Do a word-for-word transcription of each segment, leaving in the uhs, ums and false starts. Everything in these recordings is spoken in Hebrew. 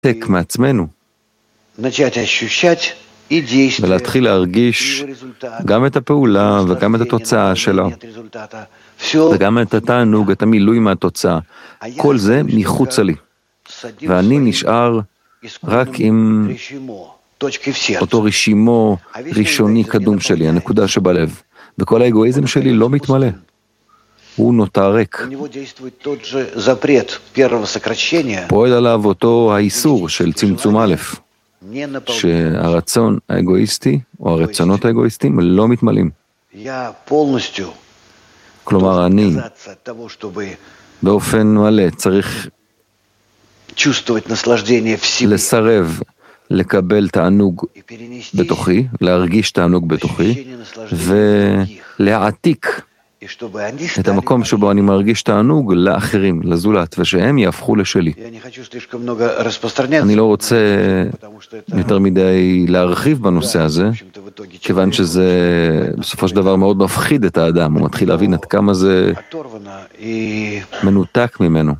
להתנתק מעצמנו, ולהתחיל להרגיש גם את הפעולה וגם את התוצאה שלה, וגם את התענוג, את המילוי מהתוצאה. כל זה מחוצה לי. ואני נשאר רק עם אותו רשימו ראשוני קדום שלי, הנקודה שבלב. וכל האגואיזם שלי לא מתמלא. הוא נותר ריק. פועל עליו אותו האיסור של צמצום א', שהרצון האגואיסטי, או הרצונות האגואיסטיים, לא מתמלאים. כלומר, אני, באופן מלא, צריך לסרב לקבל תענוג בתוכי, להרגיש תענוג בתוכי, ולהעתיק את המקום שבו אני מרגיש תענוג לאחרים, לזולת, ושהם יהפכו לשלי. אני לא רוצה יותר מדי להרחיב בנושא הזה, כיוון שזה בסופו של דבר מאוד מפחיד את האדם, הוא מתחיל להבין עד כמה זה מנותק ממנו.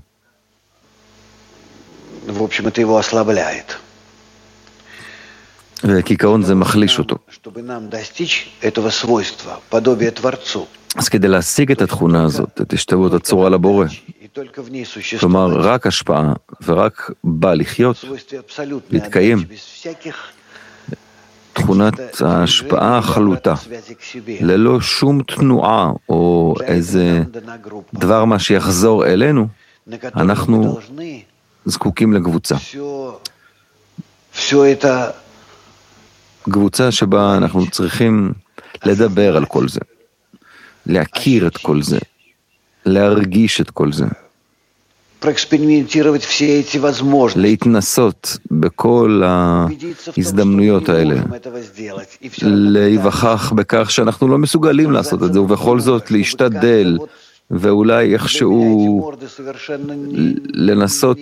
וכעיקרון זה מחליש אותו. אז כדי להשיג את התכונה הזאת, את השתוות הצורה לבורא, כלומר רק השפעה ורק בא לחיות, להתקיים, תכונת ההשפעה החלוטה, ללא שום תנועה או איזה דבר מה שיחזור אלינו, אנחנו זקוקים לקבוצה. קבוצה שבה אנחנו צריכים לדבר על כל זה, להכיר את כל זה, להרגיש את כל זה, להתנסות בכל ההזדמנויות האלה, להיווכח בכך שאנחנו לא מסוגלים לעשות את זה, ובכל זאת להשתדל, ואולי איכשהו לנסות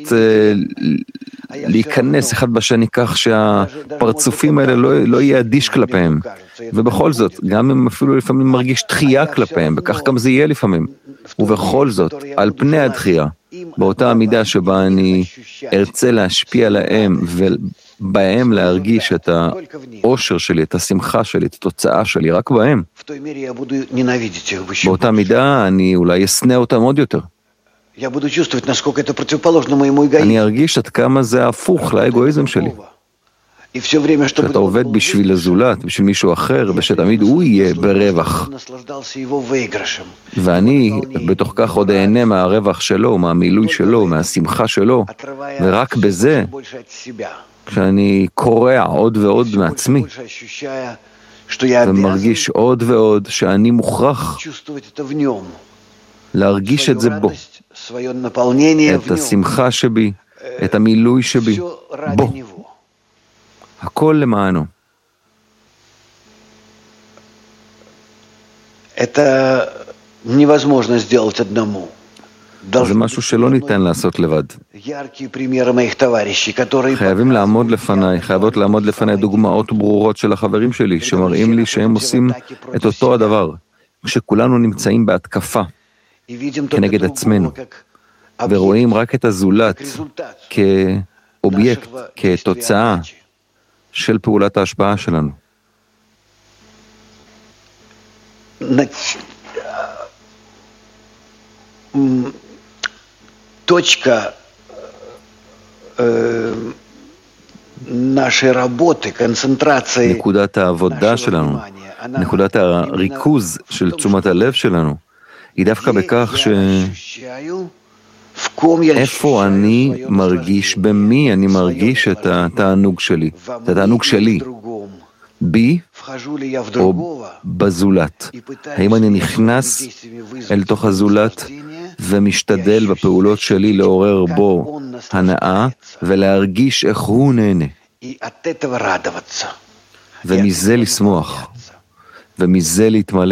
להיכנס אחד בשני כך שהפרצופים האלה לא, לא יהיה אדיש כלפיהם. ובכל זאת, גם אם אפילו לפעמים מרגיש דחייה כלפיהם, וכך גם זה יהיה לפעמים. ובכל זאת, על פני הדחייה, באותה המידה שבה אני ארצה להשפיע עליהם, ובהם להרגיש את האושר שלי, את השמחה שלי, את התוצאה שלי, רק בהם. באותה מידה אני אולי אסנה אותם עוד יותר. אני ארגיש עד כמה זה הפוך לאגואיזם שלי. שאתה עובד בשביל הזולת, בשביל מישהו אחר, ושתמיד הוא יהיה ברווח. ואני בתוך כך עוד אהנה מהרווח שלו, מהמילוי שלו, מהשמחה שלו, ורק בזה, כשאני קורע עוד ועוד מעצמי, ומרגיש עוד ועוד שאני מוכרח להרגיש את זה בו, את השמחה שבי, את המילוי שבי, בו. הכל למענו. זה משהו שלא ניתן לעשות לבד. חייבים לעמוד לפניי, חייבות לעמוד לפניי דוגמאות ברורות של החברים שלי, שמראים לי שהם עושים את אותו הדבר, כשכולנו נמצאים בהתקפה כנגד עצמנו, ורואים רק את הזולת כאובייקט, כתוצאה של פעולת ההשפעה שלנו. точка нашей работы, концентрации, נקודת העבודה שלנו, נקודת הריכוז של תשומת הלב שלנו, היא דווקא בכך ש... איפה אני מרגיש, במי אני מרגיש את התענוג שלי, את התענוג שלי, בי או בזולת. האם אני נכנס אל תוך הזולת ומשתדל בפעולות שלי לעורר בו הנאה ולהרגיש איך הוא נהנה, ומזה לשמוח, ומזה להתמלא.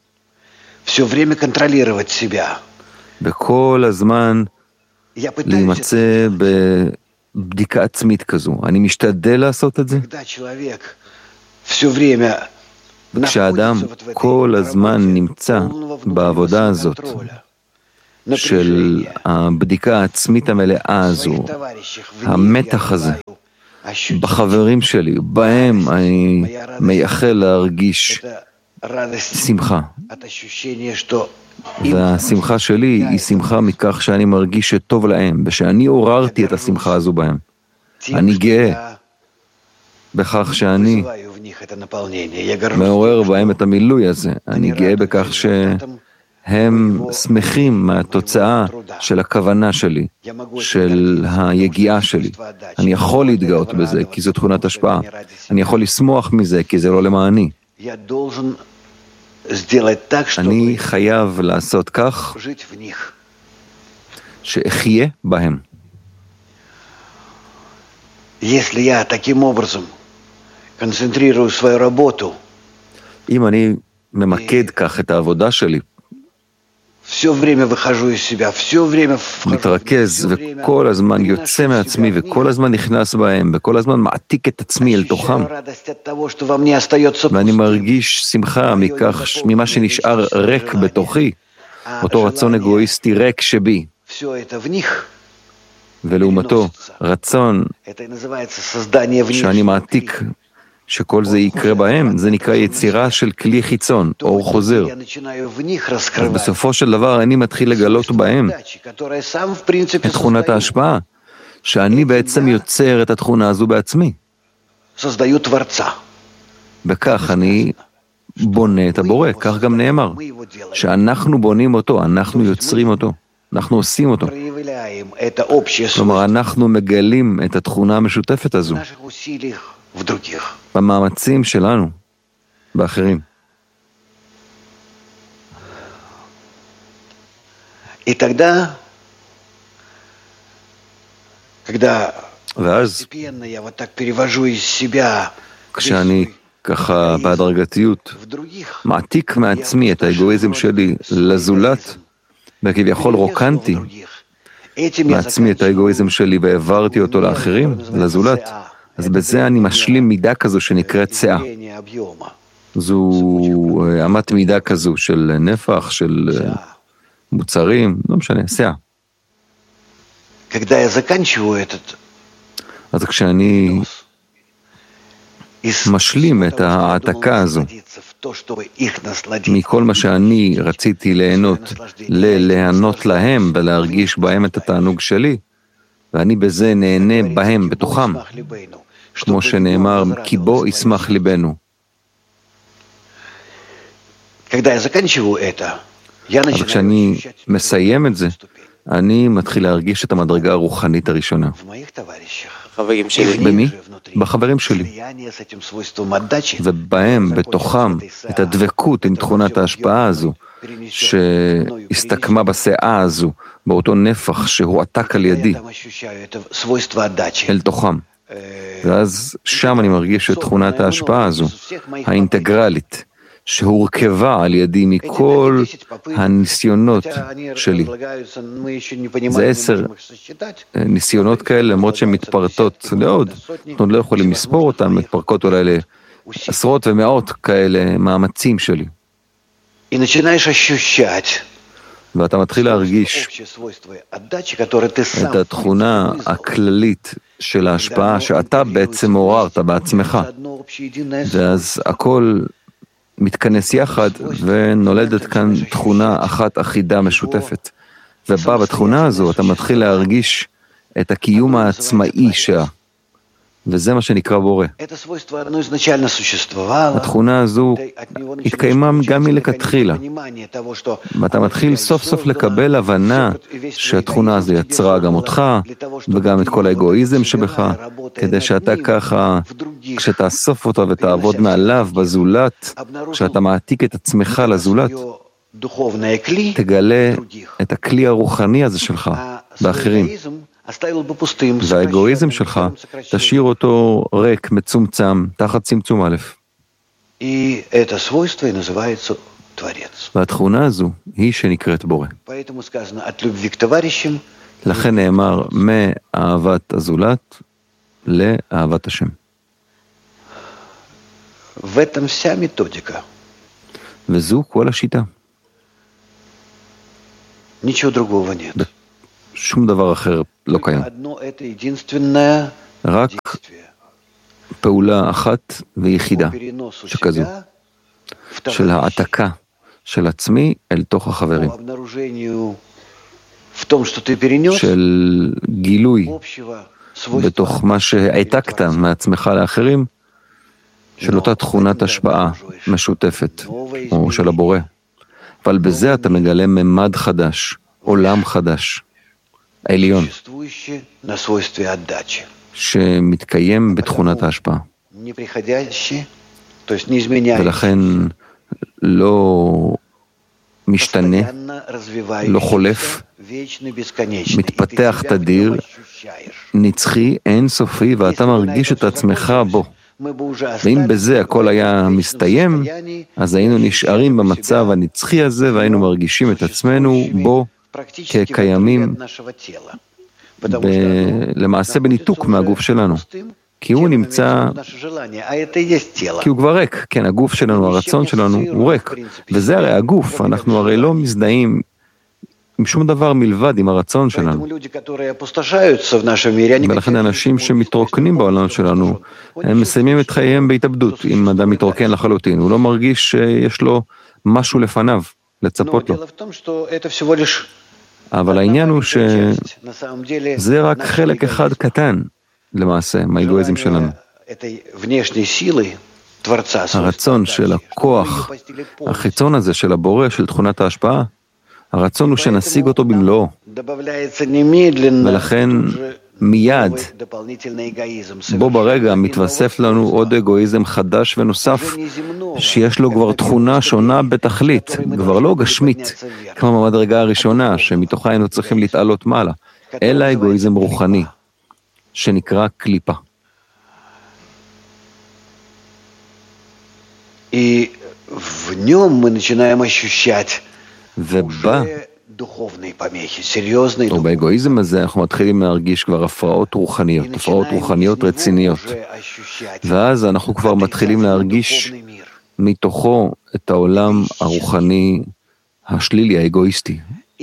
בכל הזמן להימצא בבדיקה עצמית כזו. אני משתדל לעשות את זה. כשאדם כל הזמן נמצא בעבודה הזאת, של הבדיקה העצמית המלאה הזו, המתח הזה, בחברים שלי, בהם אני מייחל להרגיש שמחה. והשמחה שלי היא שמחה מכך שאני מרגיש שטוב להם, ושאני עוררתי את השמחה הזו בהם. אני גאה בכך שאני מעורר בהם את המילוי הזה. אני גאה בכך שהם שמחים מהתוצאה של הכוונה שלי, של היגיעה שלי. אני יכול להתגאות בזה, כי זו תכונת השפעה. אני יכול לשמוח מזה, כי זה לא למעני. אני חייב לעשות כך שאחיה בהם. אם אני ממקד כך את העבודה שלי, מתרכז וכל הזמן יוצא מעצמי וכל הזמן נכנס בהם וכל הזמן מעתיק את עצמי אל תוכם, ואני מרגיש שמחה מכך, ממה שנשאר ריק בתוכי, אותו רצון אגואיסטי ריק שבי, ולעומתו רצון שאני מעתיק שכל זה יקרה בהם, זה נקרא יצירה של כלי חיצון, אור חוזר. אז בסופו של דבר אני מתחיל לגלות בהם את תכונת ההשפעה, שאני בעצם יוצר את התכונה הזו בעצמי. בכך אני בונה את הבורא, כך גם נאמר, שאנחנו בונים אותו, אנחנו יוצרים אותו, אנחנו עושים אותו. כלומר, אנחנו מגלים את התכונה המשותפת הזו במאמצים שלנו, באחרים. ואז, כשאני ככה בהדרגתיות מעתיק מעצמי את האגואיזם שלי לזולת, וכביכול רוקנתי מעצמי את האגואיזם שלי והעברתי אותו לאחרים, לזולת, אז בזה אני משלים מידה כזו שנקראת שאה. זו אמת מידה כזו של נפח, של מוצרים, לא משנה, שאה. אז כשאני משלים את ההעתקה הזו מכל מה שאני רציתי ליהנות, לליהנות להם ולהרגיש בהם את התענוג שלי, ואני בזה נהנה בהם, בתוכם, כמו שנאמר, כי בו ישמח ליבנו. אבל כשאני מסיים את זה, אני מתחיל להרגיש את המדרגה הרוחנית הראשונה. במי? בחברים שלי. ובהם, בתוכם, את הדבקות עם תכונת ההשפעה הזו, שהסתכמה בשאה הזו, באותו נפח שהועתק על ידי, אל תוכם. ואז שם אני מרגיש את תכונת ההשפעה הזו, האינטגרלית, שהורכבה על ידי מכל הניסיונות שלי. זה עשר ניסיונות כאלה, למרות שהן מתפרטות לעוד. אנחנו לא יכולים לספור אותן, מתפרקות אולי לעשרות ומאות כאלה מאמצים שלי. ואתה מתחיל להרגיש את התכונה הכללית של ההשפעה שאתה בעצם עוררת בעצמך. ואז הכל מתכנס יחד ונולדת כאן תכונה אחת אחידה משותפת. ובא בתכונה הזו אתה מתחיל להרגיש את הקיום העצמאי שלה. וזה מה שנקרא בורא. התכונה הזו התקיימה גם מלכתחילה. ואתה מתחיל סוף סוף לקבל הבנה שהתכונה הזו יצרה גם אותך, וגם את כל האגואיזם שבך, כדי שאתה ככה, כשתאסוף אותה ותעבוד מעליו בזולת, כשאתה מעתיק את עצמך לזולת, תגלה את הכלי הרוחני הזה שלך באחרים. והאגואיזם שלך, תשאיר אותו ריק, מצומצם, תחת צמצום א'. והתכונה הזו היא שנקראת בורא. לכן נאמר מאהבת הזולת לאהבת השם. וזו כל השיטה. שום דבר אחר לא קיים. רק פעולה אחת ויחידה שכזו, של העתקה של עצמי אל תוך החברים, של גילוי בתוך מה שהעתקת מעצמך לאחרים, של אותה תכונת השפעה משותפת, או של הבורא. אבל בזה אתה מגלה ממד חדש, עולם חדש, עליון, שמתקיים בתכונת ההשפעה. ולכן לא משתנה, לא חולף, מתפתח תדיר, נצחי, אינסופי, ואתה מרגיש את עצמך בו. ואם בזה הכל היה מסתיים, אז היינו נשארים במצב הנצחי הזה, והיינו מרגישים את עצמנו בו כקיימים, ב... למעשה בניתוק מהגוף שלנו. כי הוא נמצא, כי הוא כבר ריק, כן, הגוף שלנו, הרצון שלנו הוא ריק, וזה הרי הגוף, אנחנו הרי לא מזדהים עם שום דבר מלבד עם הרצון שלנו. ולכן האנשים שמתרוקנים בעולם שלנו, הם מסיימים את חייהם בהתאבדות. אם אדם מתרוקן לחלוטין, הוא לא מרגיש שיש לו משהו לפניו, לצפות לו. אבל העניין הוא שזה רק חלק אחד קטן, למעשה, מהאגואיזם שלנו. הרצון של הכוח, החיצון הזה של הבורא, של תכונת ההשפעה, הרצון הוא שנשיג אותו במלואו. ולכן מיד, בו ברגע מתווסף לנו עוד אגואיזם חדש ונוסף, שיש לו כבר תכונה שונה בתכלית, כבר לא גשמית, כמו במדרגה הראשונה, שמתוכה היינו צריכים להתעלות מעלה, אלא אגואיזם רוחני, שנקרא קליפה. ובה, או באגואיזם הזה, אנחנו מתחילים להרגיש כבר הפרעות רוחניות, הפרעות רוחניות רציניות. ואז אנחנו כבר מתחילים להרגיש מתוכו את העולם הרוחני השלילי, האגואיסטי.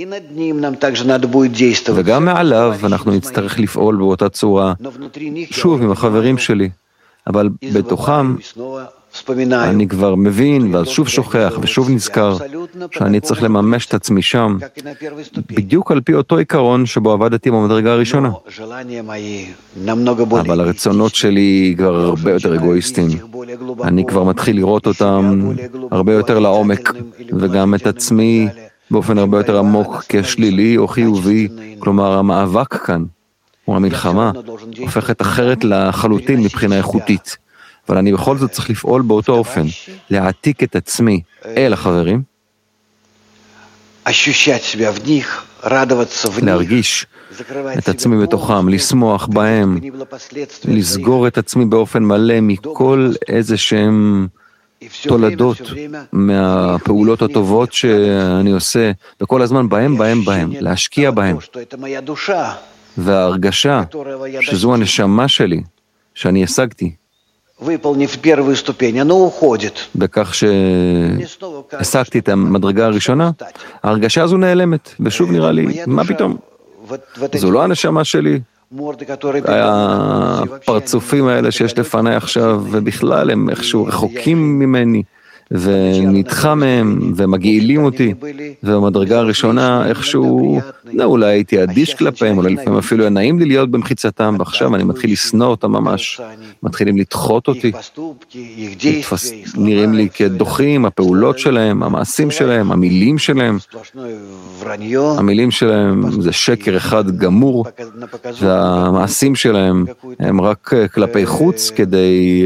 וגם מעליו אנחנו נצטרך לפעול באותה צורה, שוב עם החברים שלי, אבל בתוכם אני כבר מבין, ואז שוב שוכח ושוב נזכר שאני צריך לממש את עצמי שם, בדיוק על פי אותו עיקרון שבו עבדתי במדרגה הראשונה. אבל הרצונות שלי כבר הרבה יותר אגואיסטיים. אני כבר מתחיל לראות אותם הרבה יותר לעומק, וגם את עצמי באופן הרבה יותר עמוק כשלילי או חיובי, כלומר המאבק כאן, או המלחמה, הופכת אחרת לחלוטין מבחינה איכותית. אבל אני בכל זאת צריך לפעול באותו אופן, להעתיק את עצמי אל החברים, להרגיש את עצמי בתוכם, לשמוח בהם, לסגור את עצמי באופן מלא מכל איזה שהם תולדות מהפעולות הטובות שאני עושה, וכל הזמן בהם, בהם, בהם, להשקיע בהם. וההרגשה שזו הנשמה שלי, שאני השגתי, בכך שהשגתי את המדרגה הראשונה, ההרגשה הזו נעלמת, ושוב נראה לי, מה פתאום? זו לא הנשמה שלי. הפרצופים האלה שיש לפני עכשיו, ובכלל הם איכשהו רחוקים ממני, ונדחה מהם, ומגעילים אותי, ובמדרגה הראשונה איכשהו, לא, אולי הייתי אדיש כלפיהם, אולי לפעמים אפילו היה נעים לי להיות במחיצתם, ועכשיו אני מתחיל לשנוא אותם ממש, מתחילים לדחות אותי, מתפס, נראים לי כדוחים, הפעולות שלהם, המעשים שלהם, המילים שלהם, המילים שלהם זה שקר אחד גמור, והמעשים שלהם הם רק כלפי חוץ, כדי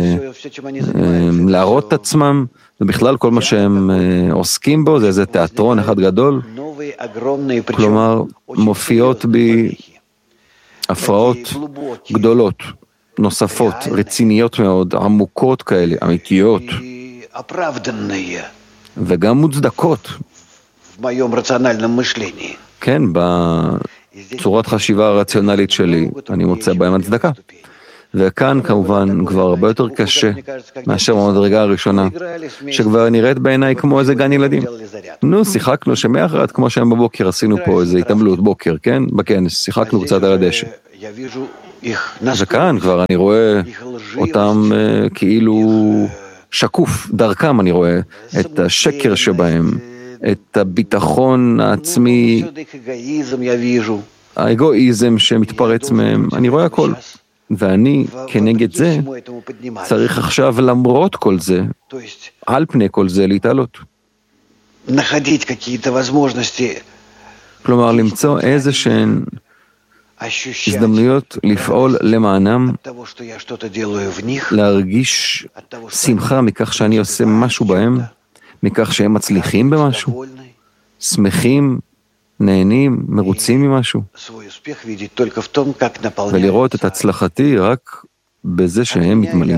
להראות את עצמם, ובכלל כל מה שהם עוסקים בו זה איזה תיאטרון אחד גדול, כלומר מופיעות בי הפרעות גדולות, נוספות, רציניות מאוד, עמוקות כאלה, אמיתיות, וגם מוצדקות. כן, בצורת חשיבה הרציונלית שלי, אני מוצא בהם הצדקה. וכאן כמובן כבר הרבה יותר קשה מאשר במדרגה הראשונה, שכבר נראית בעיניי כמו איזה גן ילדים. נו, שיחקנו שמאחרת כמו שהם בבוקר, עשינו פה איזה התעמלות בוקר, כן? בכנס, שיחקנו קצת על הדשא. וכאן כבר אני רואה אותם uh, כאילו שקוף, דרכם אני רואה את השקר שבהם, את הביטחון העצמי, האגואיזם שמתפרץ מהם, אני רואה הכל. ואני כנגד זה צריך עכשיו למרות כל זה, על פני כל זה להתעלות. כלומר למצוא איזה שהן הזדמנויות לפעול למענם, להרגיש שמחה מכך שאני עושה משהו בהם, מכך שהם מצליחים במשהו, שמחים, נהנים, מרוצים ממשהו, ולראות את הצלחתי רק בזה שהם מתמלאים.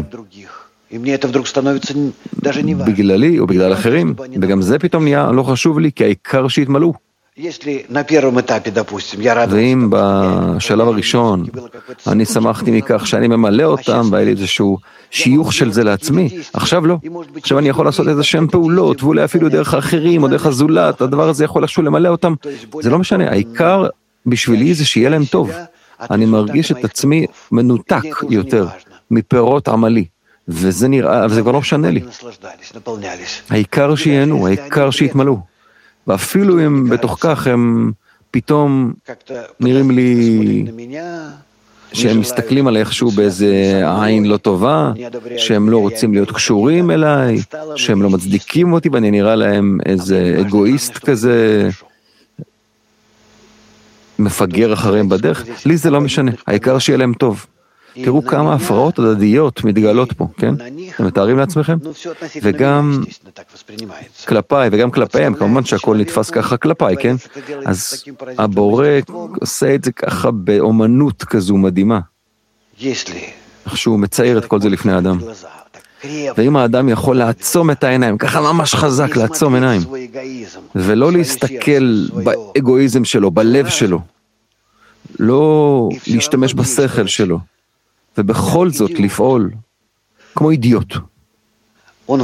בגללי או בגלל אחרים, וגם זה פתאום נהיה לא חשוב לי, כי העיקר שהתמלאו. ואם בשלב הראשון אני שמחתי מכך שאני ממלא אותם והיה לי איזשהו שיוך של זה לעצמי, עכשיו לא. עכשיו אני יכול לעשות איזה שהם פעולות, ואולי אפילו דרך האחרים או דרך הזולת, הדבר הזה יכול איכשהו למלא אותם. זה לא משנה, העיקר בשבילי זה שיהיה להם טוב. אני מרגיש את עצמי מנותק יותר מפירות עמלי, וזה נראה, וזה כבר לא משנה לי. העיקר שיהנו, העיקר שיתמלאו. ואפילו אם בתוך כך הם פתאום נראים לי שהם מסתכלים על איכשהו באיזה עין לא טובה, שהם לא רוצים להיות קשורים אליי, שהם לא מצדיקים אותי, ואני נראה להם איזה אגואיסט כזה, מפגר אחריהם בדרך, לי זה לא משנה, העיקר שיהיה להם טוב. תראו כמה הפרעות הדדיות מתגלות פה, כן? אתם מתארים לעצמכם? וגם כלפיי וגם כלפיהם, כמובן שהכל נתפס ככה כלפיי, כן? אז הבורא עושה את זה ככה באומנות כזו מדהימה. איך שהוא מצייר את כל זה לפני האדם. ואם האדם יכול לעצום את העיניים, ככה ממש חזק לעצום עיניים, ולא להסתכל באגואיזם שלו, בלב שלו, לא להשתמש בשכל שלו, ובכל זאת לפעול כמו אידיוט. הוא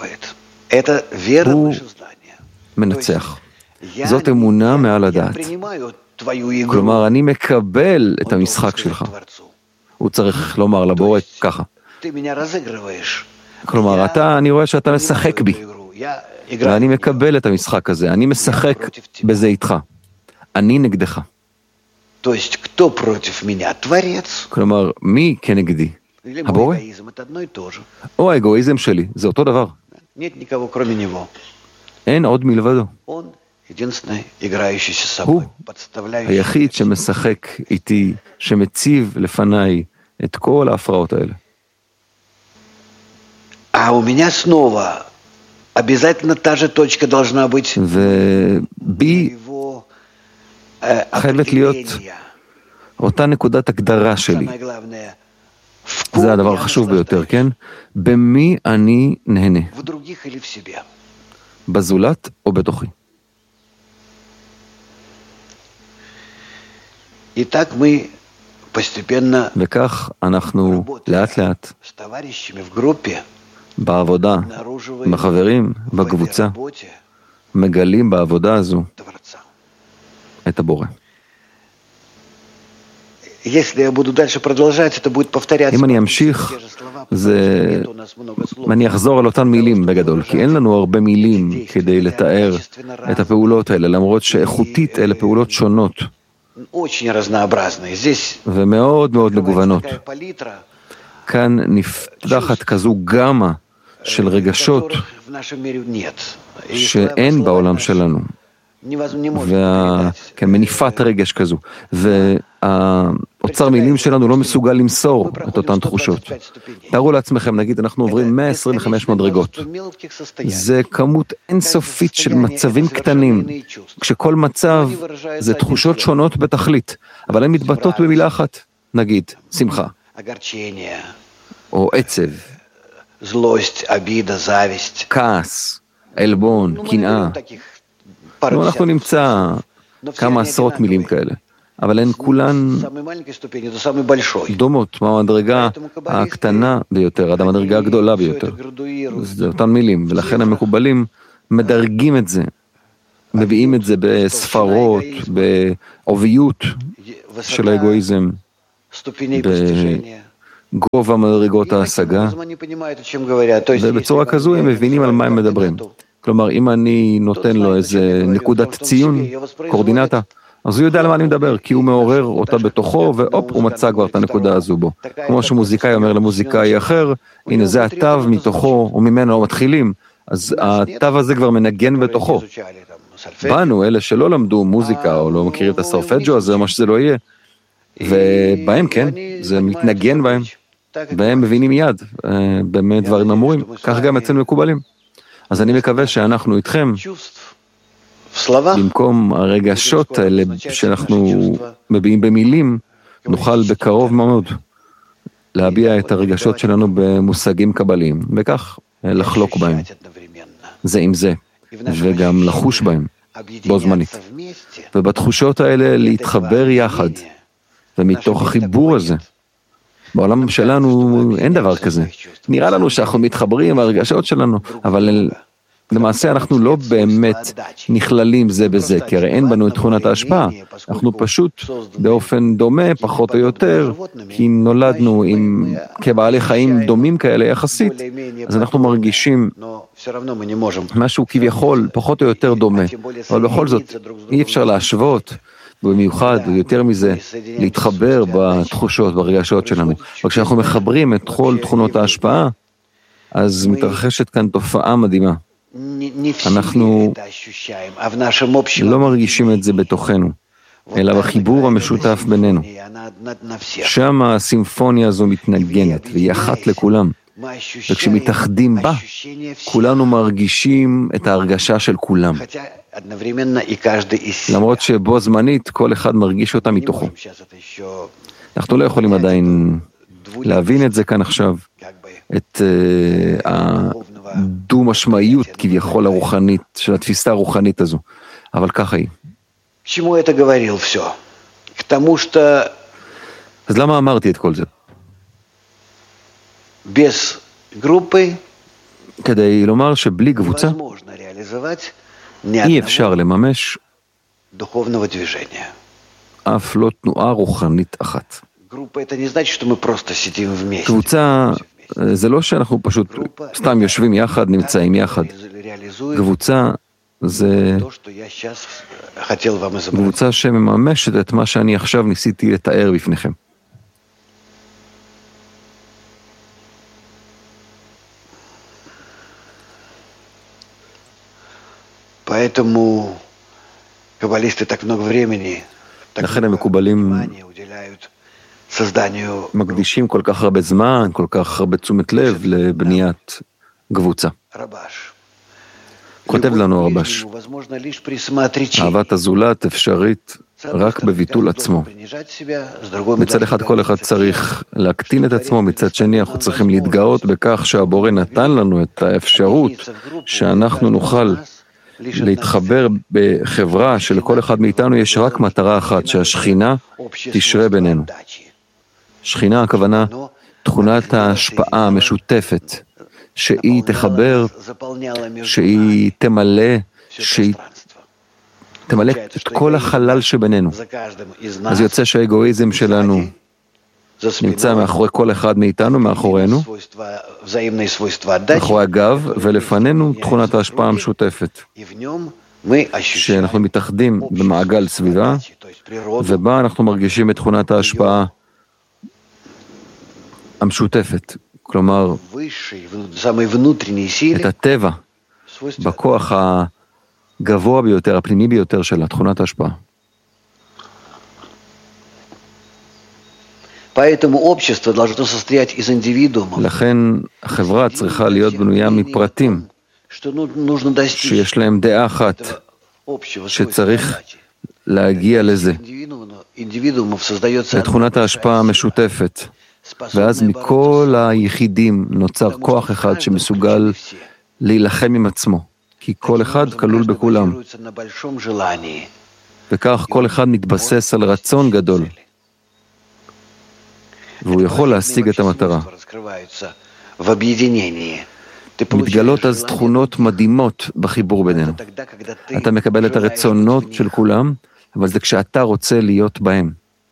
מנצח. זאת אמונה מעל הדעת. כלומר, אני מקבל את המשחק שלך. הוא צריך לומר לבורא ככה. כלומר, אתה, אני רואה שאתה משחק בי, ואני מקבל את המשחק הזה. אני משחק בזה איתך. אני נגדך. כלומר, מי כנגדי? הבורא? או האגואיזם שלי, זה אותו דבר. אין עוד מלבדו. הוא היחיד שמשחק איתי, שמציב לפניי את כל ההפרעות האלה. ובי חייבת להיות אותה נקודת הגדרה שלי. זה הדבר החשוב ביותר, כן? במי אני נהנה? בזולת או בתוכי? וכך אנחנו לאט לאט בעבודה, עם החברים, בקבוצה, מגלים בעבודה הזו את הבורא. אם אני אמשיך, זה... אני אחזור על אותן מילים בגדול, כי אין לנו הרבה מילים כדי לתאר את הפעולות האלה, למרות שאיכותית אלה פעולות שונות, ומאוד מאוד מגוונות. כאן נפתחת כזו גמה של רגשות שאין בעולם שלנו. וכמניפת רגש כזו, והאוצר מילים שלנו לא מסוגל למסור את אותן תחושות. תארו לעצמכם, נגיד אנחנו עוברים מאה עשרים וחמש מדרגות, זה כמות אינסופית של מצבים קטנים, כשכל מצב זה תחושות שונות בתכלית, אבל הן מתבטאות במילה אחת, נגיד שמחה, או עצב, כעס, עלבון, קנאה. אנחנו נמצא כמה עשרות מילים כאלה, אבל הן כולן דומות מהמדרגה הקטנה ביותר עד המדרגה הגדולה ביותר. זה אותן מילים, ולכן המקובלים מדרגים את זה, מביאים את זה בספרות, בעוביות של האגואיזם, בגובה מדרגות ההשגה, ובצורה כזו הם מבינים על מה הם מדברים. כלומר, אם אני נותן לו איזה נקודת ציון, קורדינטה, אז הוא יודע על מה אני מדבר, כי הוא מעורר אותה בתוכו, ואופ, הוא מצא כבר את הנקודה הזו בו. כמו שמוזיקאי אומר למוזיקאי אחר, הנה זה התו מתוכו, או ממנו מתחילים, אז התו הזה כבר מנגן בתוכו. באנו, אלה שלא למדו מוזיקה, או לא מכירים את הסרפג'ו הזה, מה שזה לא יהיה, ובהם כן, זה מתנגן בהם, והם מבינים מיד, באמת דברים אמורים, כך גם אצלנו מקובלים. אז אני מקווה שאנחנו איתכם, במקום הרגשות האלה שאנחנו מביעים במילים, נוכל בקרוב מאוד להביע את הרגשות שלנו במושגים קבליים, וכך לחלוק בהם, זה עם זה, וגם לחוש בהם, בו זמנית. ובתחושות האלה להתחבר יחד, ומתוך החיבור הזה, בעולם שלנו אין דבר כזה. נראה לנו שאנחנו מתחברים הרגשות שלנו, אבל למעשה אנחנו לא באמת נכללים זה בזה, כי הרי אין בנו את תכונת ההשפעה. אנחנו פשוט באופן דומה, פחות או יותר, כי נולדנו עם כבעלי חיים דומים כאלה יחסית, אז אנחנו מרגישים משהו כביכול פחות או יותר דומה. אבל בכל זאת, אי אפשר להשוות, במיוחד, ויותר מזה, להתחבר בתחושות, ברגשות שלנו. וכשאנחנו מחברים את כל תכונות ההשפעה, אז מתרחשת כאן תופעה מדהימה. אנחנו לא מרגישים את זה בתוכנו, אלא בחיבור המשותף בינינו. שם הסימפוניה הזו מתנגנת, והיא אחת לכולם. וכשמתאחדים בה, כולנו מרגישים את ההרגשה של כולם. למרות שבו זמנית, כל אחד מרגיש אותה מתוכו. אנחנו לא יכולים עדיין להבין את זה כאן עכשיו, את הדו-משמעיות כביכול הרוחנית, של התפיסה הרוחנית הזו. אבל ככה היא. אז למה אמרתי את כל זה? כדי לומר שבלי קבוצה אי אפשר לממש אף לא תנועה רוחנית אחת. קבוצה זה לא שאנחנו פשוט סתם יושבים יחד, נמצאים יחד. קבוצה זה קבוצה שמממשת את מה שאני עכשיו ניסיתי לתאר בפניכם. לכן המקובלים מקדישים כל כך הרבה זמן, כל כך הרבה תשומת לב לבניית קבוצה. כותב לנו הרבש, אהבת הזולת אפשרית רק בביטול עצמו. מצד אחד כל אחד צריך להקטין את עצמו, מצד שני אנחנו צריכים להתגאות בכך שהבורא נתן לנו את האפשרות שאנחנו נוכל להתחבר בחברה שלכל אחד מאיתנו יש רק מטרה אחת, שהשכינה תשרה בינינו. שכינה הכוונה תכונת ההשפעה המשותפת, שהיא תחבר, שהיא תמלא, שהיא תמלא את כל החלל שבינינו. אז יוצא שהאגואיזם שלנו נמצא מאחורי כל אחד מאיתנו, מאחורינו, מאחורי הגב, ולפנינו תכונת ההשפעה המשותפת, שאנחנו מתאחדים במעגל סביבה, ובה אנחנו מרגישים את תכונת ההשפעה המשותפת, כלומר, את הטבע, בכוח הגבוה ביותר, הפנימי ביותר של תכונת ההשפעה. לכן החברה צריכה להיות בנויה מפרטים שיש להם דעה אחת, שצריך להגיע לזה, לתכונת ההשפעה המשותפת, ואז מכל היחידים נוצר כוח אחד שמסוגל להילחם עם עצמו, כי כל אחד כלול בכולם. וכך כל אחד מתבסס על רצון גדול, והוא יכול להשיג את המטרה. מתגלות אז תכונות מדהימות בחיבור בינינו. אתה מקבל את הרצונות של כולם, אבל זה כשאתה רוצה להיות בהם.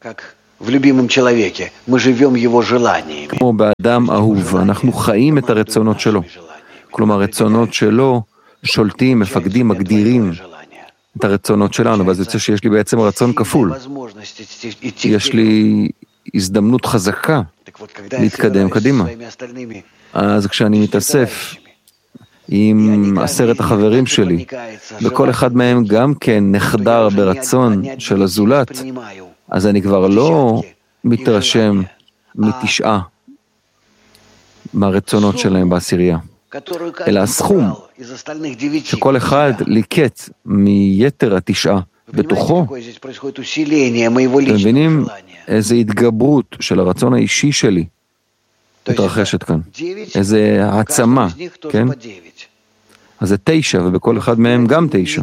כמו באדם אהוב, אנחנו חיים את הרצונות שלו. כלומר, הרצונות שלו שולטים, מפקדים, מגדירים את הרצונות שלנו, ואז יוצא שיש לי בעצם רצון כפול. יש לי הזדמנות חזקה להתקדם קדימה. אז כשאני מתאסף עם עשרת החברים שלי, וכל אחד מהם גם כן נחדר ברצון של הזולת, אז אני כבר לא מתרשם מתשעה מהרצונות שלהם בעשירייה, אלא הסכום שכל אחד ליקט מיתר התשעה בתוכו. אתם מבינים איזו התגברות של הרצון האישי שלי מתרחשת כאן, איזו העצמה, כן? אז זה תשע, ובכל אחד מהם גם תשע.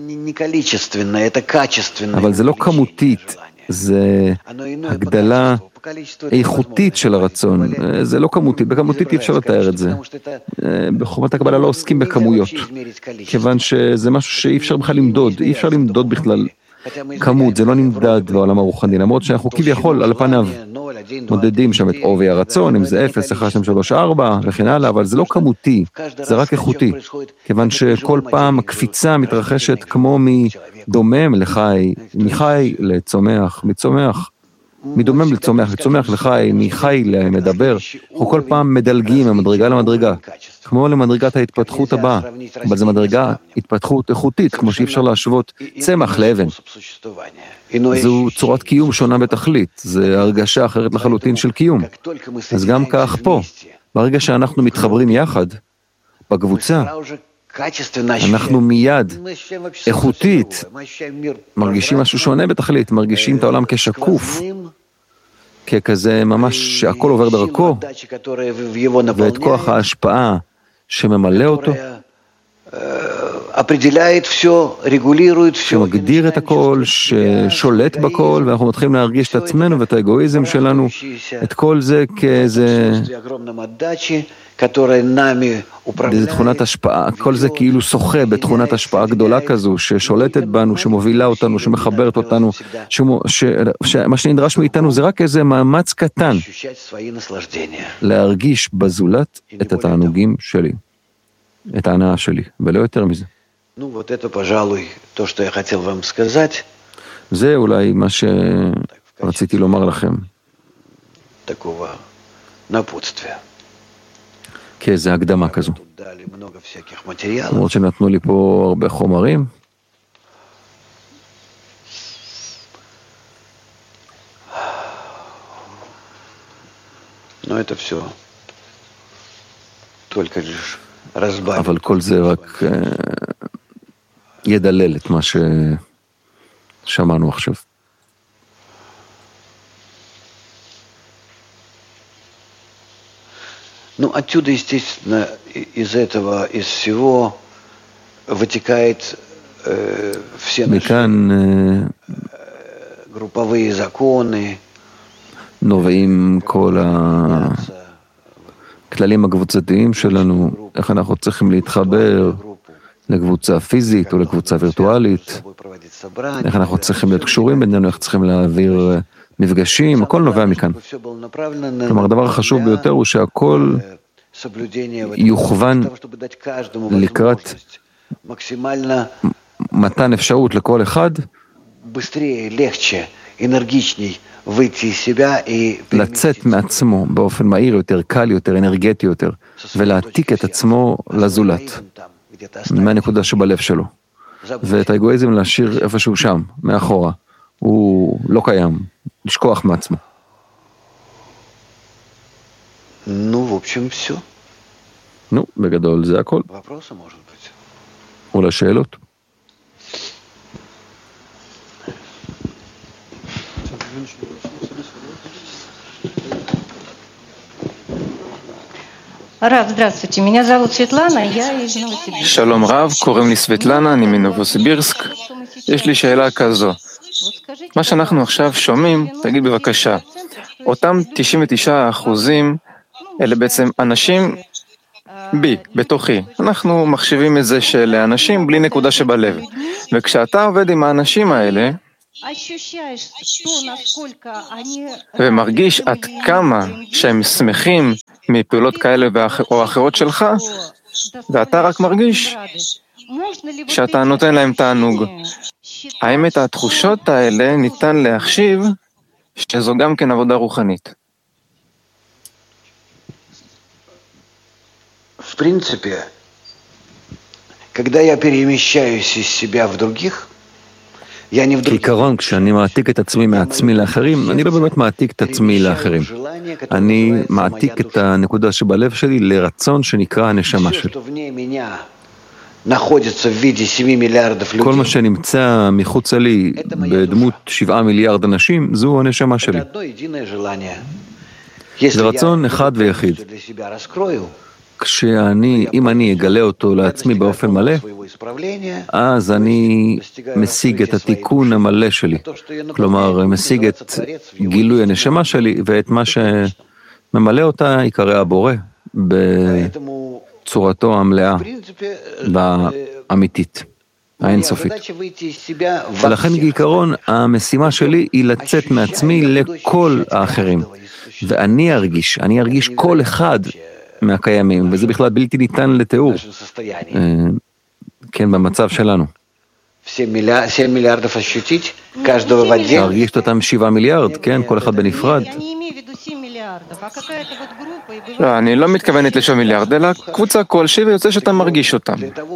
אבל זה לא כמותית, זה הגדלה איכותית של הרצון, זה לא כמותית, בכמותית אי אפשר לתאר את זה. בחומת הקבלה לא עוסקים בכמויות, כיוון שזה משהו שאי אפשר בכלל למדוד, אי אפשר למדוד בכלל כמות, זה לא נמדד בעולם הרוחני, למרות שאנחנו כביכול על פניו מודדים שם את עובי הרצון, אם זה אפס, אחת, שתיים, שלוש, ארבע וכן הלאה, אבל זה לא כמותי, זה רק איכותי, כיוון שכל פעם הקפיצה מתרחשת כמו מדומם לחי, מחי לצומח, מצומח, מדומם לצומח, לצומח לחי, מחי למדבר, אנחנו כל פעם מדלגים ממדרגה למדרגה, כמו למדרגת ההתפתחות הבאה, אבל זו מדרגה התפתחות איכותית, כמו שאי אפשר להשוות צמח לאבן. זו צורת קיום שונה בתכלית, זו הרגשה אחרת לחלוטין של קיום. אז גם כך פה, ברגע שאנחנו מתחברים יחד, בקבוצה, אנחנו מיד, איכותית, מרגישים משהו שונה בתכלית, מרגישים את העולם כשקוף, ככזה ממש שהכל עובר דרכו, ואת כוח ההשפעה שממלא אותו, שמגדיר את הכל, ששולט בכל, ואנחנו מתחילים להרגיש את עצמנו ואת האגואיזם שלנו, את כל זה כאיזה איזו תכונת השפעה, כל זה כאילו שוחה בתכונת השפעה גדולה כזו, ששולטת בנו, שמובילה אותנו, שמחברת אותנו, שמה שנדרש מאיתנו זה רק איזה מאמץ קטן, להרגיש בזולת את התענוגים שלי, את ההנאה שלי, ולא יותר מזה. זה אולי מה שרציתי לומר לכם. כאיזו הקדמה כזו. למרות שנתנו לי פה הרבה חומרים. אבל כל זה רק ידלל את מה ששמענו עכשיו. Ну, отсюда, естественно, из этого, из всего вытекает э, все наши э, групповые законы. נובעים כל הכללים הקבוצתיים שלנו, איך אנחנו צריכים להתחבר לקבוצה פיזית או לקבוצה וירטואלית, איך אנחנו צריכים להיות קשורים בינינו, איך צריכים להעביר מפגשים, הכל נובע מכאן. כלומר, הדבר החשוב ביותר הוא שהכל יוכוון לקראת מתן אפשרות לכל אחד לצאת מעצמו באופן מהיר יותר, קל יותר, אנרגטי יותר, ולהעתיק את עצמו לזולת, מהנקודה שבלב שלו. ואת האגואיזם להשאיר איפשהו שם, מאחורה. הוא לא קיים, לשכוח מעצמו. Ну, в общем, все. נו, בגדול זה הכל. Вопросы, может быть? אולי שאלות? Рав, здравствуйте, меня зовут Светлана, я из Новосибирска. שלום רב, קוראים לי סבטלנה, אני מנובוסיבירסק. יש לי שאלה כזו. מה שאנחנו עכשיו שומעים, תגיד בבקשה, אותם תשעים ותשעה אחוזים, אלה בעצם אנשים בי, בתוכי. אנחנו מחשיבים את זה של אנשים בלי נקודה שבלב. וכשאתה עובד עם האנשים האלה, ומרגיש עד כמה שהם שמחים מפעולות כאלה או אחרות שלך, ואתה רק מרגיש שאתה נותן להם תענוג. האם את התחושות האלה ניתן להחשיב שזו גם כן עבודה רוחנית? В принципе, когда я перемещаюсь из себя в других, я не вдруг... כעיקרון, כשאני מעתיק את עצמי מעצמי לאחרים, אני לא באמת מעתיק את עצמי לאחרים. אני מעתיק את הנקודה שבלב שלי לרצון שנקרא הנשמה שלי. כל מה שנמצא מחוץ לי בדמות שבעה מיליארד אנשים, זו הנשמה שלי. זה רצון אחד ויחיד. כשאני, אם אני אגלה אותו לעצמי באופן מלא, אז אני משיג את התיקון המלא שלי. כלומר, משיג את גילוי הנשמה שלי, ואת מה שממלא אותה יקרא הבורא בצורתו המלאה והאמיתית, האינסופית. ולכן בעיקרון, המשימה שלי היא לצאת מעצמי לכל האחרים. ואני ארגיש, אני ארגיש כל אחד מהקיימים, וזה בכלל בלתי ניתן לתיאור. כן, במצב שלנו. להרגיש אותם שבעה מיליארד, כן, כל אחד בנפרד. לא, אני לא מתכוונת לשבעה מיליארד, אלא קבוצה כלשהי ויוצא שאתה מרגיש אותם.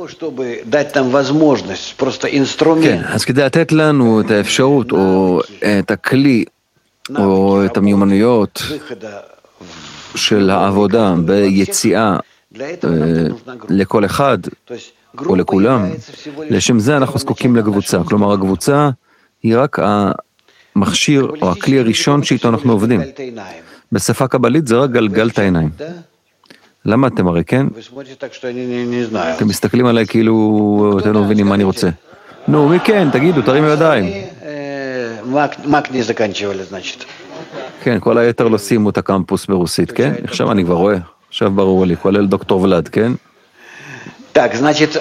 כן, אז כדי לתת לנו את האפשרות, או את הכלי, או את המיומנויות, של העבודה ביציאה לכל אחד או לכולם, לשם זה אנחנו זקוקים לקבוצה. כלומר, הקבוצה היא רק המכשיר או הכלי הראשון שאיתו אנחנו עובדים. בשפה קבלית זה רק גלגלת העיניים. למה אתם הרי, כן? אתם מסתכלים עליי כאילו אתם לא מבינים מה אני רוצה. נו, מי כן? תגידו, תרימו ידיים. כן, כל היתר לא שימו את הקמפוס ברוסית, כן? עכשיו אני כבר רואה, עכשיו ברור לי, כולל דוקטור ולד, כן? Так, значит,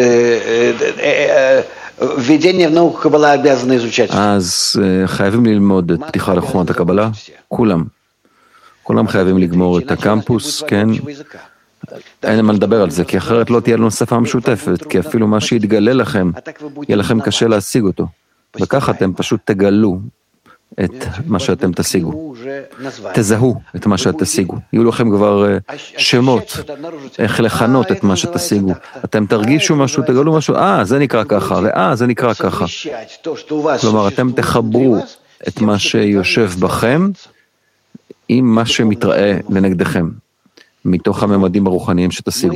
введение в науку Каббала обязаны изучать. אז חייבים ללמוד את פתיחה לחוכמת הקבלה, כולם. כולם חייבים לגמור את הקמפוס, כן? אין מה לדבר על זה, כי אחרת לא תהיה לנו שפה משותפת, כי אפילו מה שיתגלה לכם, יהיה לכם קשה להשיג אותו. וככה אתם פשוט תגלו את מה שאתם תשיגו. תזהו את מה שתשיגו. יהיו לכם כבר שמות, איך לכנות את מה שתשיגו. אתם תרגישו משהו, תגלו משהו, אה, זה נקרא ככה, ואה, זה נקרא ככה. כלומר, אתם תחברו את מה שיושב בכם, עם מה שמתראה לנגדכם, מתוך הממדים הרוחניים שתשיגו.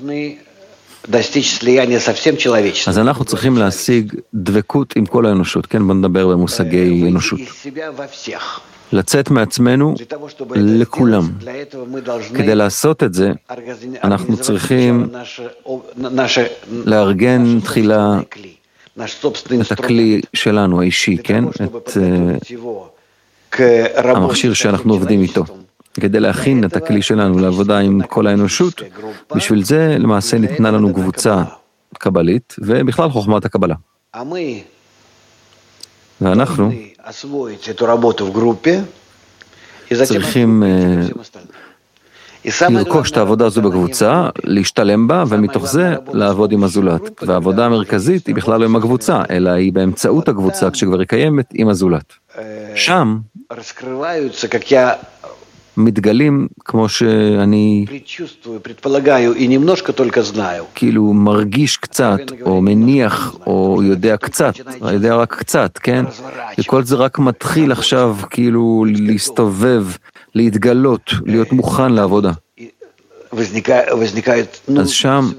אז אנחנו צריכים להשיג דבקות עם כל האנושות, כן? בוא נדבר במושגי אנושות. לצאת מעצמנו לכולם. כדי לעשות את זה, אנחנו צריכים לארגן תחילה את הכלי שלנו, האישי, כן? את המכשיר שאנחנו עובדים איתו. כדי להכין את הכלי שלנו לעבודה עם כל האנושות, בשביל זה למעשה ניתנה לנו קבוצה קבלית, ובכלל חוכמת הקבלה. ואנחנו צריכים לרכוש את העבודה הזו בקבוצה, להשתלם בה, ומתוך זה לעבוד עם הזולת. והעבודה המרכזית היא בכלל לא עם הקבוצה, אלא היא באמצעות הקבוצה, כשכבר היא קיימת עם הזולת. שם מתגלים כמו שאני כאילו מרגיש קצת, או מניח, או יודע קצת, יודע רק קצת, כן? וכל זה רק מתחיל עכשיו כאילו להסתובב, להתגלות, להיות מוכן לעבודה. אז שם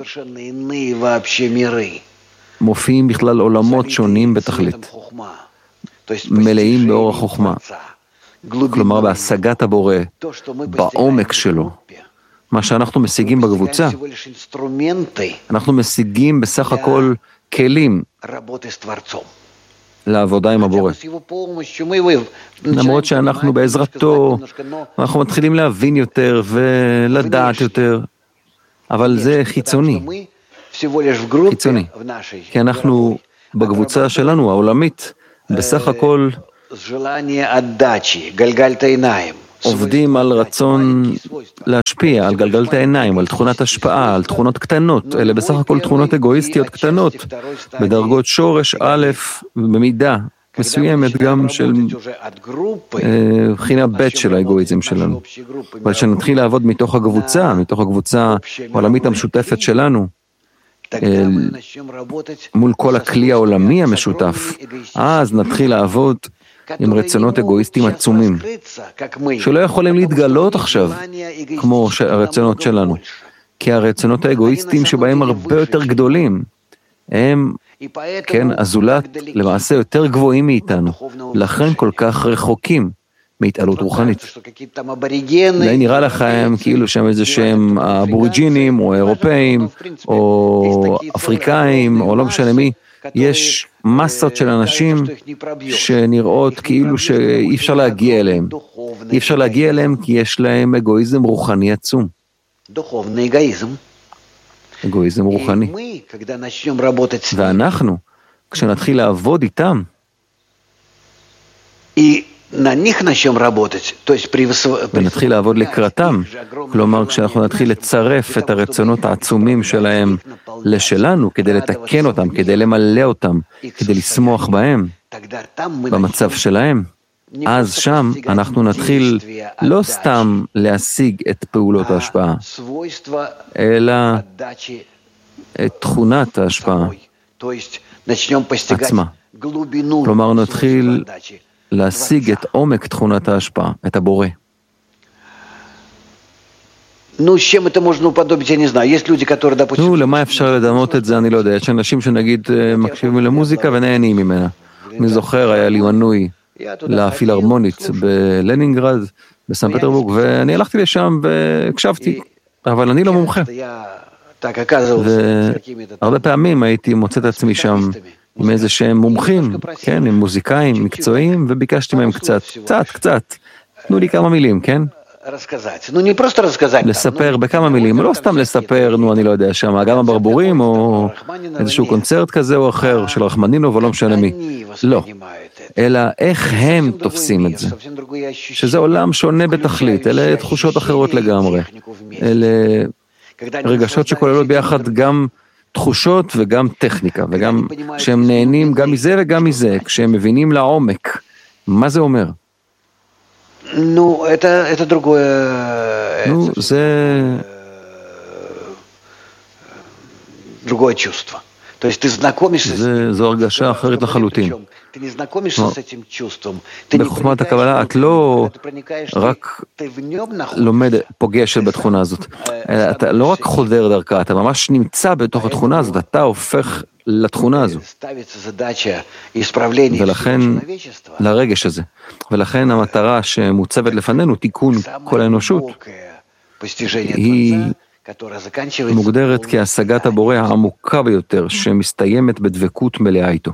מופיעים בכלל עולמות שונים בתכלית, מלאים באור החוכמה. כלומר, בהשגת הבורא, בעומק שלו, מה שאנחנו משיגים בקבוצה, אנחנו משיגים בסך הכל כלים לעבודה עם הבורא. למרות שאנחנו בעזרתו, אנחנו מתחילים להבין יותר ולדעת יותר, אבל זה חיצוני. חיצוני. כי אנחנו בקבוצה שלנו, העולמית, בסך הכל עובדים על רצון להשפיע, על גלגלת העיניים, על תכונת השפעה, על תכונות קטנות. אלה בסך הכל תכונות אגואיסטיות קטנות, בדרגות שורש א', במידה מסוימת גם של בחינה ב' של האגואיזם שלנו. אבל כשנתחיל לעבוד מתוך הקבוצה, מתוך הקבוצה העולמית המשותפת שלנו, מול כל הכלי העולמי המשותף, אז נתחיל לעבוד עם רצונות אגואיסטיים עצומים, שלא יכולים להתגלות עכשיו, כמו הרצונות שלנו, כי הרצונות האגואיסטיים שבהם הרבה יותר גדולים, הם, כן, הזולת, למעשה יותר גבוהים מאיתנו, לכן כל כך רחוקים מהתעלות רוחנית. אולי נראה לכם כאילו שהם איזה שהם האבוריג'ינים, או האירופאים, או אפריקאים, או לא משנה מי, יש מסות של אנשים שנראות כאילו שאי אפשר להגיע אליהם. אי אפשר להגיע אליהם כי יש להם אגואיזם רוחני עצום. אגואיזם רוחני. ואנחנו, כשנתחיל לעבוד איתם, ונתחיל לעבוד לקראתם, כלומר כשאנחנו נתחיל לצרף את הרצונות העצומים שלהם לשלנו, כדי לתקן אותם, כדי למלא אותם, כדי לשמוח בהם, במצב שלהם, אז שם אנחנו נתחיל לא סתם להשיג את פעולות ההשפעה, אלא את תכונת ההשפעה עצמה. כלומר נתחיל להשיג את עומק תכונת ההשפעה, את הבורא. נו, למה אפשר לדמות את זה? אני לא יודע. יש אנשים שנגיד מקשיבים למוזיקה ונהנים ממנה. אני זוכר, היה לי מנוי לפילהרמונית בלנינגרד, בסן פטרבורג, ואני הלכתי לשם והקשבתי, אבל אני לא מומחה. והרבה פעמים הייתי מוצא את עצמי שם עם איזה שהם מומחים, כן, עם מוזיקאים מקצועיים, וביקשתי מהם קצת, קצת, קצת, תנו לי כמה מילים, כן? לספר בכמה מילים, לא סתם לספר, נו, אני לא יודע, שם, גם הברבורים, או איזשהו קונצרט כזה או אחר, של רחמנינוב, או לא משנה מי. לא. אלא איך הם תופסים את זה. שזה עולם שונה בתכלית, אלה תחושות אחרות לגמרי. אלה רגשות שכוללות ביחד גם תחושות וגם טכניקה, וגם שהם נהנים גם מזה וגם מזה, כשהם מבינים לעומק. מה זה אומר? נו, это другое... נו, זה... другое чувство. То есть ты знакомишься с ним. זו הרגשה אחרת לחלוטין. בחוכמת הקבלה את לא רק לומד, פוגש בתכונה הזאת. אתה לא רק חודר דרכה, אתה ממש נמצא בתוך התכונה הזאת, אתה הופך לתכונה הזו. ולכן, לרגש הזה. ולכן המטרה שמוצבת לפנינו, תיקון כל האנושות, היא מוגדרת כהשגת הבורא העמוקה ביותר, שמסתיימת בדבקות מלאה איתו.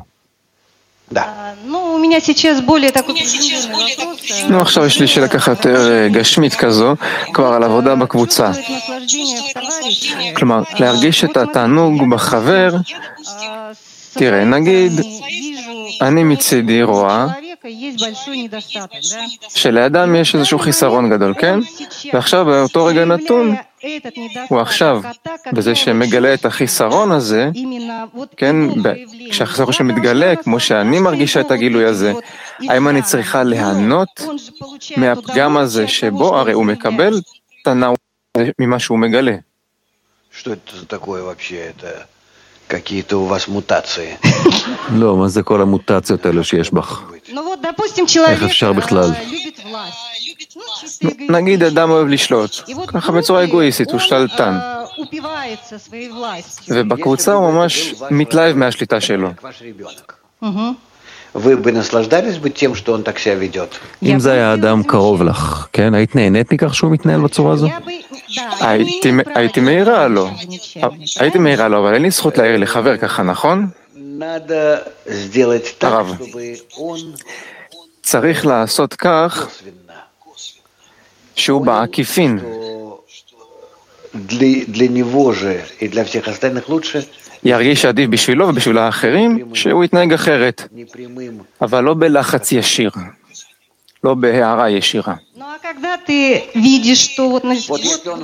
נו, עכשיו יש לי שאלה ככה יותר גשמית כזו, כבר על עבודה בקבוצה. כלומר, להרגיש את התענוג בחבר, תראה, נגיד, אני מצידי רואה שלאדם יש איזשהו חיסרון גדול, כן? ועכשיו באותו רגע נתון, הוא עכשיו, בזה שמגלה את החיסרון הזה, כן, כשהחיסרון שמתגלה, כמו שאני מרגישה את הגילוי הזה, האם אני צריכה להנות מהפגם הזה שבו הרי הוא מקבל תנאו ממה שהוא מגלה? Что это такое вообще? Это какие-то у вас мутации? לא, מה זה כל המוטציות האלו שיש בך? איך אפשר בכלל? נגיד אדם אוהב לשלוט, ככה בצורה אגואיסטית, הוא שתלטן. ובקבוצה הוא ממש מתלהב מהשליטה שלו. אם זה היה אדם קרוב לך, כן? היית נהנית מכך שהוא מתנהל בצורה הזו? הייתי מהירה לו. הייתי מהירה לו, אבל אין לי זכות להעיר לחבר ככה, נכון? הרב, צריך לעשות כך שהוא בעקיפין ירגיש עדיף בשבילו ובשביל האחרים שהוא יתנהג אחרת, אבל לא בלחץ ישיר, לא בהערה ישירה.